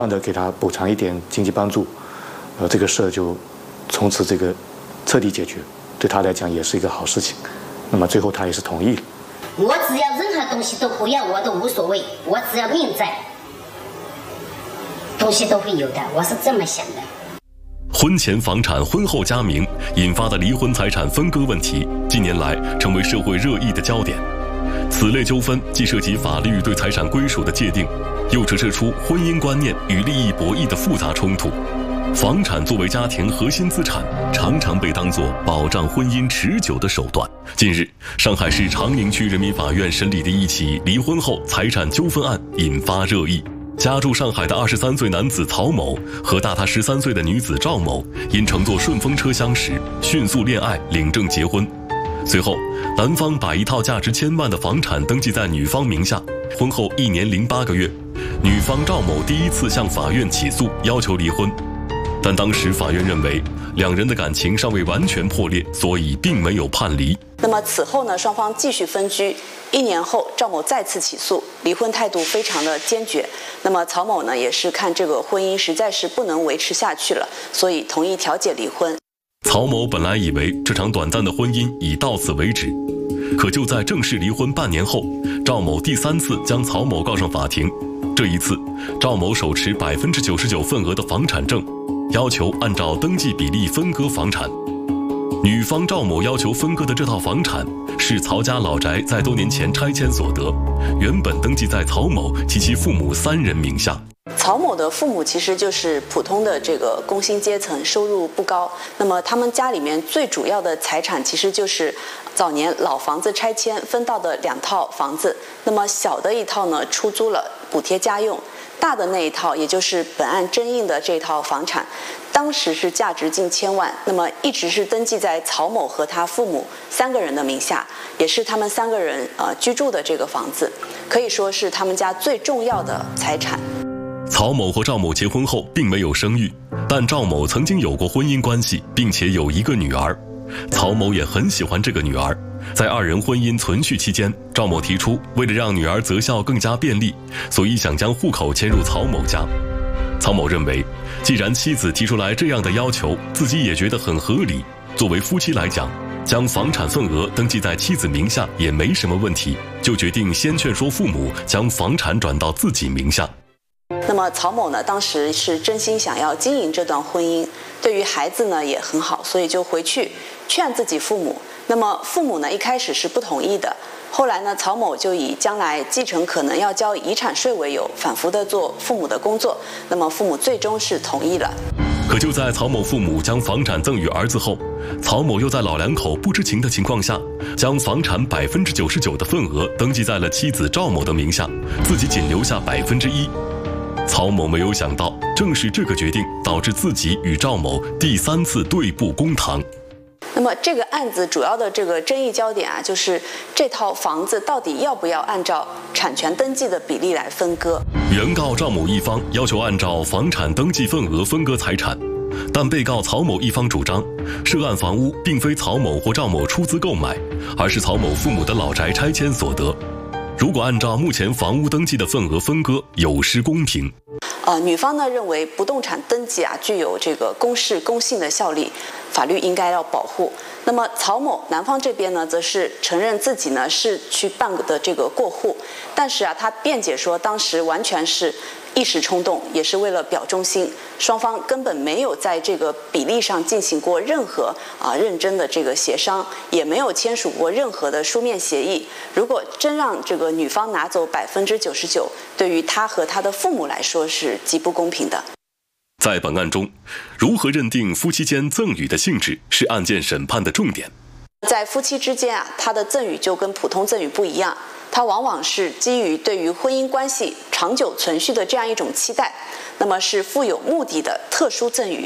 的给他补偿一点经济帮助，这个事就从此这个彻底解决，对他来讲也是一个好事情。那么最后他也是同意了。 我只要任何东西都不要，我都无所谓，我只要命在，东西都会有的，我是这么想的。 婚前房产，婚后家名引发的离婚财产分割问题，近年来成为社会热议的焦点。此类纠纷既涉及法律对财产归属的界定，又折射出婚姻观念与利益博弈的复杂冲突。房产作为家庭核心资产，常常被当作保障婚姻持久的手段。近日，上海市长宁区人民法院审理的一起离婚后财产纠纷案引发热议。家住上海的23岁男子曹某和大他13岁的女子赵某，因乘坐顺风车相识，迅速恋爱，领证结婚。随后，男方把一套价值1000万的房产登记在女方名下。婚后1年零8个月，女方赵某第一次向法院起诉，要求离婚。但当时法院认为两人的感情尚未完全破裂，所以并没有判离。 那么此后呢，双方继续分居。1年后，赵某再次起诉，离婚态度非常的坚决。那么曹某呢，也是看这个婚姻实在是不能维持下去了，所以同意调解离婚。 曹某本来以为这场短暂的婚姻已到此为止，可就在正式离婚半年后，赵某第3次将曹某告上法庭。这一次，赵某手持99%份额的房产证，要求按照登记比例分割房产。女方赵某要求分割的这套房产是曹家老宅在多年前拆迁所得，原本登记在曹某及其父母3人名下。 曹某的父母其实就是普通的这个工薪阶层，收入不高。那么他们家里面最主要的财产其实就是早年老房子拆迁分到的2套房子。那么小的一套呢，出租了补贴家用；大的那一套，也就是本案争议的这套房产，当时是价值近1000万，那么一直是登记在曹某和他父母3个人的名下，也是他们3个人居住的这个房子，可以说是他们家最重要的财产。 曹某和赵某结婚后并没有生育，但赵某曾经有过婚姻关系，并且有一个女儿。曹某也很喜欢这个女儿。在2人婚姻存续期间，赵某提出为了让女儿择校更加便利，所以想将户口迁入曹某家。曹某认为，既然妻子提出来这样的要求，自己也觉得很合理。作为夫妻来讲，将房产份额登记在妻子名下也没什么问题，就决定先劝说父母将房产转到自己名下。 那么曹某呢，当时是真心想要经营这段婚姻，对于孩子呢也很好，所以就回去劝自己父母。那么父母呢一开始是不同意的，后来呢曹某就以将来继承可能要交遗产税为由，反复的做父母的工作。那么父母最终是同意了。 可就在曹某父母将房产赠与儿子后，曹某又在老两口不知情的情况下，将房产99%的份额登记在了妻子赵某的名下，自己仅留下1%。曹某没有想到，正是这个决定导致自己与赵某第3次对簿公堂。 那么这个案子主要的这个争议焦点啊，就是这套房子到底要不要按照产权登记的比例来分割。 原告赵某一方要求按照房产登记份额分割财产，但被告曹某一方主张，涉案房屋并非曹某或赵某出资购买，而是曹某父母的老宅拆迁所得。如果按照目前房屋登记的份额分割，有失公平。 女方呢认为不动产登记啊具有这个公示公信的效力，法律应该要保护。那么曹某男方这边呢，则是承认自己呢是去办的这个过户，但是啊他辩解说当时完全是一时冲动，也是为了表忠心，双方根本没有在这个比例上进行过任何认真的这个协商，也没有签署过任何的书面协议。如果真让这个女方拿走99%，对于她和她的父母来说是极不公平的。 在本案中，如何认定夫妻间赠与的性质是案件审判的重点。 在夫妻之间啊，他的赠与就跟普通赠与不一样，它往往是基于对于婚姻关系长久存续的这样一种期待，那么是富有目的的特殊赠与。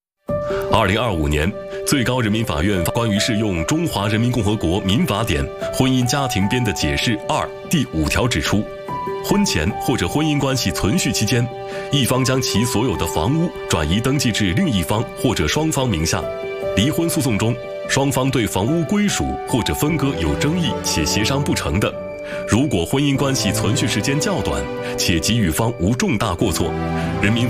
2025年，最高人民法院关于适用《中华人民共和国民法典·婚姻家庭编》的解释2第5条指出，婚前或者婚姻关系存续期间，一方将其所有的房屋转移登记至另一方或者双方名下，离婚诉讼中，双方对房屋归属或者分割有争议且协商不成的，如果婚姻关系存续时间较短，且给予方无重大过错，人民